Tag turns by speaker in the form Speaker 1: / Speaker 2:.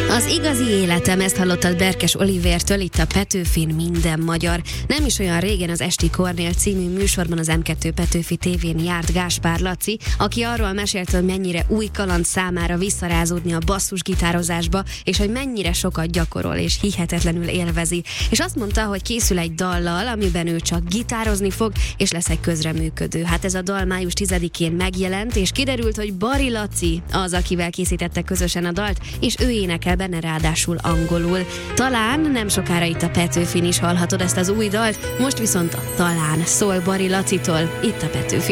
Speaker 1: Az igazi életem, ezt hallottad Berkes Olivértől, itt a Petőfin minden magyar. Nem is olyan régen az Esti Kornél című műsorban az M2 Petőfi tévén járt Gáspár Laci, aki arról mesélt, hogy mennyire új kaland számára visszarázódni a basszusgitározásba, és hogy mennyire sokat gyakorol és hihetetlenül élvezi. És azt mondta, hogy készül egy dallal, amiben ő csak gitározni fog, és lesz egy közreműködő. Hát ez a dal május 10-én megjelent, és kiderült, hogy Bari Laci az, akivel készítette közösen a dalt, és ő énekel benne, ráadásul angolul. Talán nem sokára itt a Petőfin is hallhatod ezt az új dalt, most viszont a Talán szól Bari Lacitól, itt a Petőfin.